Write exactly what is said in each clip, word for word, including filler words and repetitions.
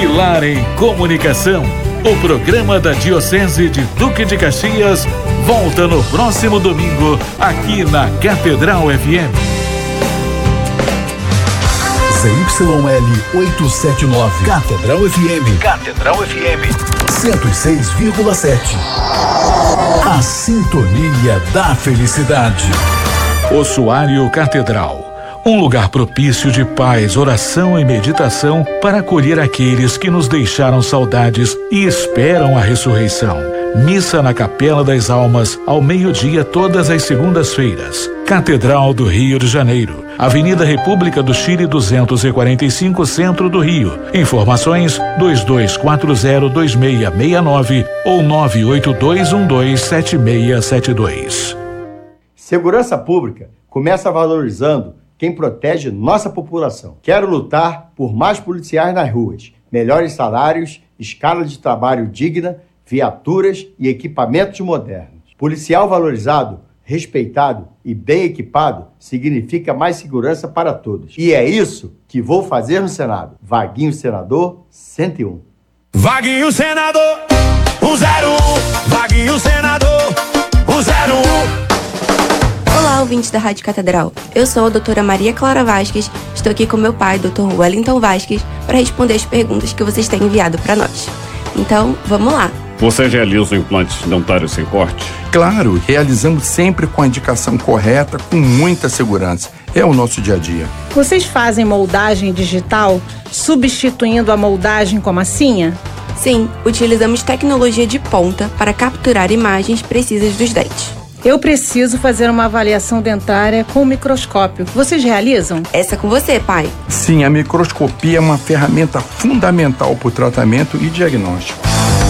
Pilar em Comunicação. O programa da Diocese de Duque de Caxias volta no próximo domingo, aqui na Catedral F M. Z Y L oitocentos e setenta e nove. Catedral F M. Catedral F M. cento e seis vírgula sete. A sintonia da felicidade. Ossuário Catedral. Um lugar propício de paz, oração e meditação para acolher aqueles que nos deixaram saudades e esperam a ressurreição. Missa na Capela das Almas, ao meio-dia, todas as segundas-feiras. Catedral do Rio de Janeiro, Avenida República do Chile duzentos e quarenta e cinco, Centro do Rio. Informações dois dois quatro zero dois seis seis nove ou nove oito dois um dois sete seis sete dois. Segurança Pública começa valorizando quem protege nossa população. Quero lutar por mais policiais nas ruas, melhores salários, escala de trabalho digna, viaturas e equipamentos modernos. Policial valorizado, respeitado e bem equipado significa mais segurança para todos. E é isso que vou fazer no Senado. Vaguinho Senador cento e um. Vaguinho Senador cento e um. Vaguinho Senador cento e um. Olá, ouvintes da Rádio Catedral. Eu sou a doutora Maria Clara Vasques. Estou aqui com meu pai, doutor Wellington Vasques, para responder as perguntas que vocês têm enviado para nós. Então, vamos lá. Você realiza implantes dentários sem corte? Claro, realizamos sempre com a indicação correta, com muita segurança. É o nosso dia a dia. Vocês fazem moldagem digital, substituindo a moldagem com massinha? Sim, utilizamos tecnologia de ponta para capturar imagens precisas dos dentes. Eu preciso fazer uma avaliação dentária com microscópio. Vocês realizam? Essa é com você, pai. Sim, a microscopia é uma ferramenta fundamental para o tratamento e diagnóstico.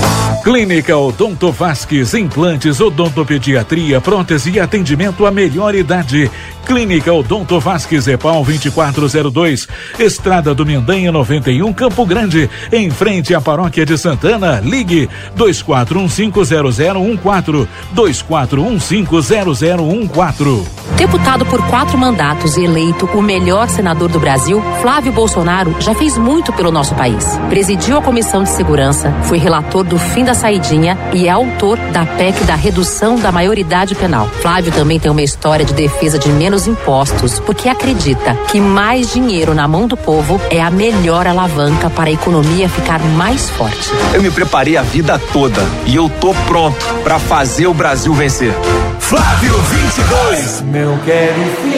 Clínica Odonto Vasques, implantes, odontopediatria, prótese e atendimento à melhor idade. Clínica Odonto Vasques, EPAL vinte e quatro zero dois, Estrada do Mendanha noventa e um, Campo Grande, em frente à Paróquia de Santana. Ligue dois quatro um cinco zero zero um quatro, dois quatro um cinco zero zero um quatro. Deputado por quatro mandatos e eleito o melhor senador do Brasil, Flávio Bolsonaro já fez muito pelo nosso país. Presidiu a Comissão de Segurança, foi relator do fim da saidinha e é autor da P E C da redução da maioridade penal. Flávio também tem uma história de defesa de menos impostos, porque acredita que mais dinheiro na mão do povo é a melhor alavanca para a economia ficar mais forte. Eu me preparei a vida toda e eu tô pronto para fazer o Brasil vencer. Flávio vinte e dois. Meu quero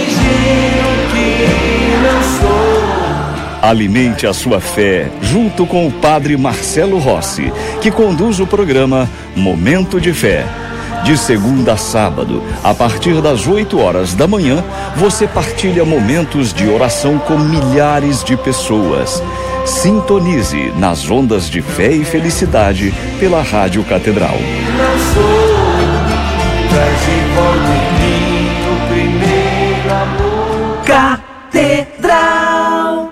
fingir que não sou. Alimente a sua fé junto com o Padre Marcelo Rossi, que conduz o programa Momento de Fé. De segunda a sábado, a partir das oito horas da manhã, você partilha momentos de oração com milhares de pessoas. Sintonize nas ondas de fé e felicidade pela Rádio Catedral. Não sou, traz de volta em mim o primeiro amor. Catedral.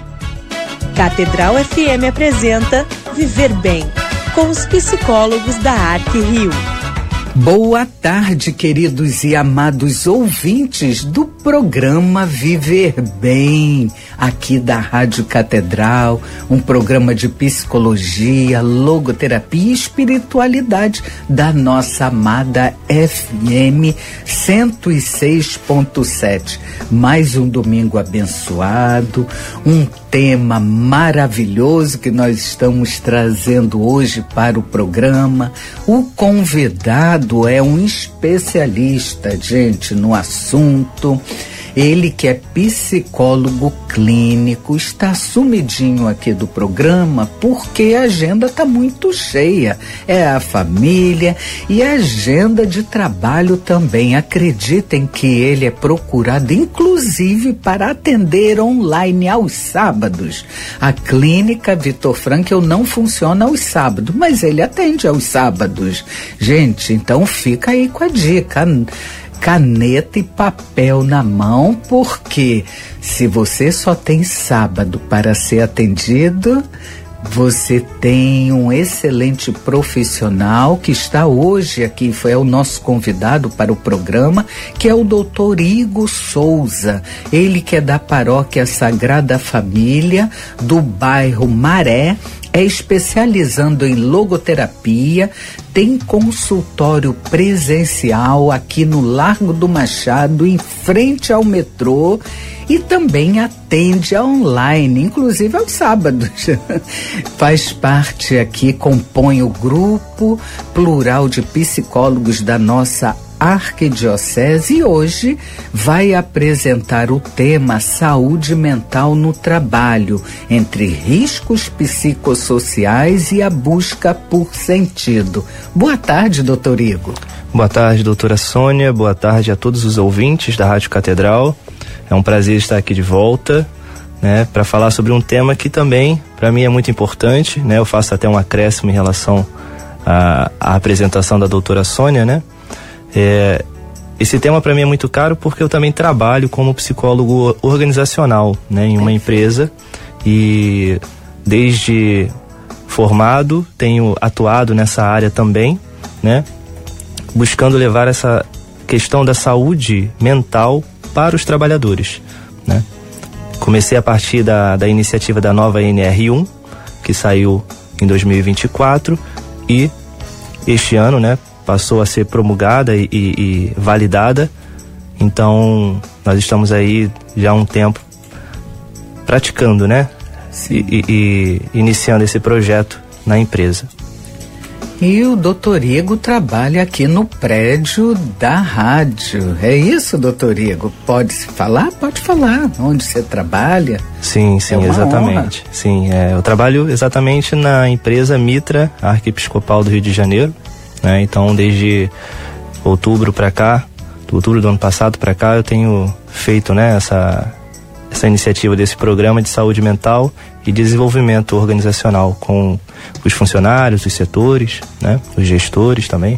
Catedral F M apresenta Viver Bem, com os psicólogos da Arque Rio. Boa tarde, queridos e amados ouvintes do programa Viver Bem, aqui da Rádio Catedral, um programa de psicologia, logoterapia e espiritualidade da nossa amada F M cento e seis ponto sete. Mais um domingo abençoado, um tema maravilhoso que nós estamos trazendo hoje para o programa. O convidado é um especialista, gente, no assunto. Ele que é psicólogo clínico, está sumidinho aqui do programa porque a agenda está muito cheia. É a família e a agenda de trabalho também. Acreditem que ele é procurado, inclusive, para atender online aos sábados. A clínica Vitor Frankl não funciona aos sábados, mas ele atende aos sábados. Gente, então fica aí com a dica. Caneta e papel na mão, porque se você só tem sábado para ser atendido, você tem um excelente profissional que está hoje aqui, foi o nosso convidado para o programa, que é o doutor Igor Souza. Ele que é da Paróquia Sagrada Família, do bairro Maré, é especializando em logoterapia, tem consultório presencial aqui no Largo do Machado, em frente ao metrô, e também atende online, inclusive aos sábados. Faz parte aqui, compõe o grupo plural de psicólogos da nossa Arquidiocese, e hoje vai apresentar o tema Saúde Mental no Trabalho, entre riscos psicossociais e a busca por sentido. Boa tarde, doutor Igor. Boa tarde, doutora Sônia. Boa tarde a todos os ouvintes da Rádio Catedral. É um prazer estar aqui de volta, né, para falar sobre um tema que também, para mim, é muito importante, né? Eu faço até um acréscimo em relação à, à apresentação da doutora Sônia, né? É, esse tema para mim é muito caro porque eu também trabalho como psicólogo organizacional, né, em uma empresa, e desde formado tenho atuado nessa área também, né, buscando levar essa questão da saúde mental para os trabalhadores, né. Comecei a partir da, da iniciativa da nova N R um, que saiu em dois mil e vinte e quatro, e este ano, né, passou a ser promulgada e, e, e validada. Então nós estamos aí já há um tempo praticando, né? E, e, e iniciando esse projeto na empresa. E o doutor Igor trabalha aqui no prédio da rádio. É isso, doutor Igor? Pode se falar? Pode falar. Onde você trabalha? Sim, sim, é exatamente. Honra. Sim, é, eu trabalho exatamente na empresa Mitra Arquiepiscopal do Rio de Janeiro. Né? Então, desde outubro para cá, do outubro do ano passado para cá, eu tenho feito, né, essa, essa iniciativa desse programa de saúde mental e desenvolvimento organizacional com os funcionários, os setores, né, os gestores também.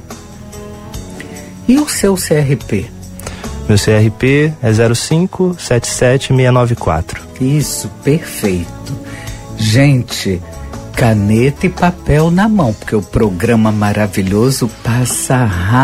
E o seu C R P? Meu C R P é zero cinco sete sete seis nove quatro. Isso, perfeito. Gente, caneta e papel na mão, porque o programa maravilhoso passa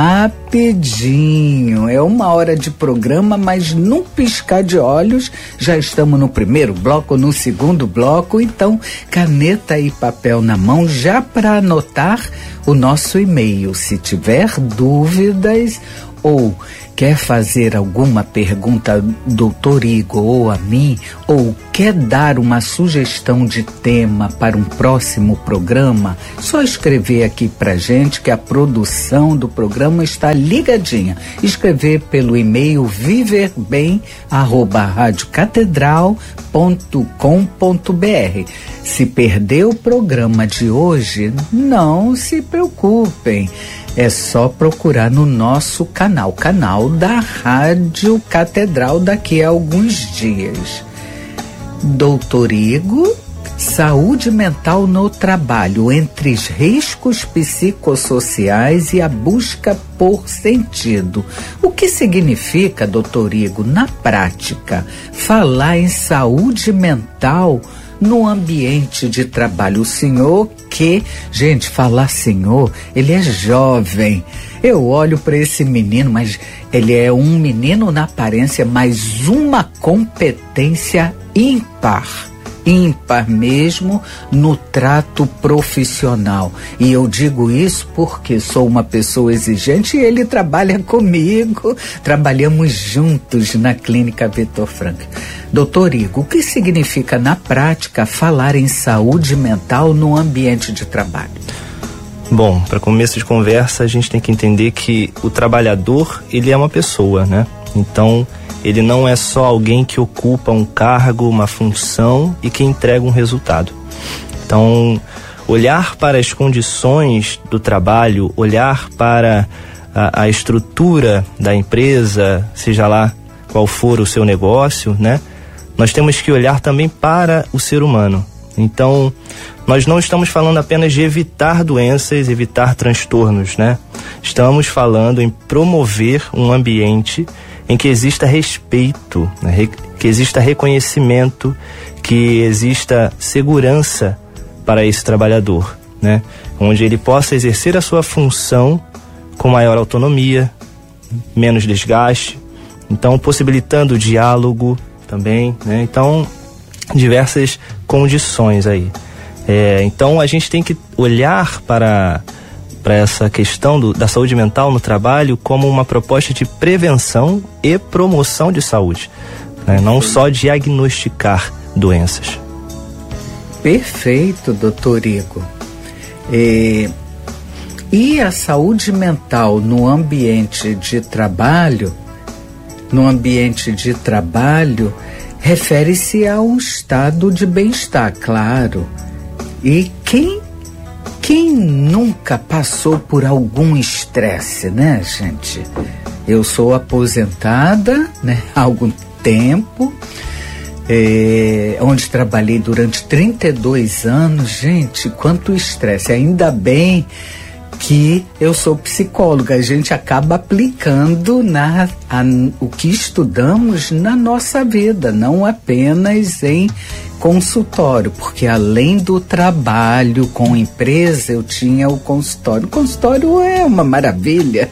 rapidinho. É uma hora de programa, mas num piscar de olhos já estamos no primeiro bloco, no segundo bloco. Então, caneta e papel na mão já para anotar o nosso e-mail. Se tiver dúvidas ou quer fazer alguma pergunta, doutor Igor, ou a mim, ou quer dar uma sugestão de tema para um próximo programa, só escrever aqui pra gente que a produção do programa está ligadinha. Escrever pelo e-mail viverbem arroba radiocatedral ponto com ponto br. Se perder o programa de hoje, não se preocupem. É só procurar no nosso canal, canal da Rádio Catedral, daqui a alguns dias. Doutor Igor, saúde mental no trabalho, entre os riscos psicossociais e a busca por sentido. O que significa, doutor Igor, na prática, falar em saúde mental no ambiente de trabalho? O senhor que, gente, falar senhor, ele é jovem. Eu olho para esse menino, mas ele é um menino na aparência, mas uma competência ímpar. Ímpar mesmo no trato profissional. E eu digo isso porque sou uma pessoa exigente e ele trabalha comigo. Trabalhamos juntos na Clínica Vitor Frankl. Doutor Igor, o que significa na prática falar em saúde mental no ambiente de trabalho? Bom, para começo de conversa, a gente tem que entender que o trabalhador, ele é uma pessoa, né? Então, ele não é só alguém que ocupa um cargo, uma função e que entrega um resultado. Então, olhar para as condições do trabalho, olhar para a, a estrutura da empresa, seja lá qual for o seu negócio, né? Nós temos que olhar também para o ser humano. Então, nós não estamos falando apenas de evitar doenças, evitar transtornos, né? Estamos falando em promover um ambiente em que exista respeito, né? Que exista reconhecimento, que exista segurança para esse trabalhador, né? Onde ele possa exercer a sua função com maior autonomia, menos desgaste, então possibilitando o diálogo também, né? Então, diversas condições aí. É, então a gente tem que olhar para, para essa questão do, da saúde mental no trabalho como uma proposta de prevenção e promoção de saúde, né? Não só diagnosticar doenças. Perfeito, doutor Igor. É, e a saúde mental no ambiente de trabalho, no ambiente de trabalho, refere-se a um estado de bem-estar, claro. E quem, quem nunca passou por algum estresse, né, gente? Eu sou aposentada, né, há algum tempo, é, onde trabalhei durante trinta e dois anos. Gente, quanto estresse. Ainda bem que eu sou psicóloga, a gente acaba aplicando na, a, o que estudamos na nossa vida, não apenas em consultório, porque além do trabalho com empresa, eu tinha o consultório. O consultório é uma maravilha,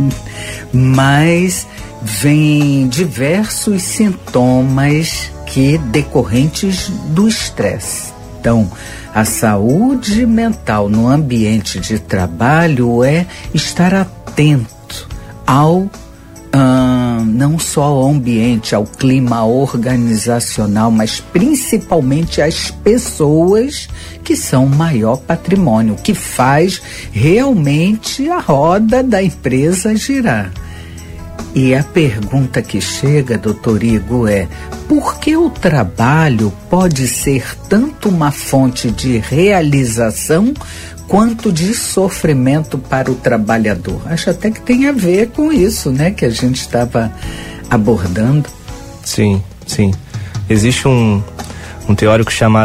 mas vem diversos sintomas que decorrentes do estresse. Então, a saúde mental no ambiente de trabalho é estar atento ao, hum, não só ao ambiente, ao clima organizacional, mas principalmente às pessoas que são o maior patrimônio, que faz realmente a roda da empresa girar. E a pergunta que chega, doutor Igor, é: por que o trabalho pode ser tanto uma fonte de realização quanto de sofrimento para o trabalhador? Acho até que tem a ver com isso, né, que a gente estava abordando. Sim, sim. Existe um, um teórico chamado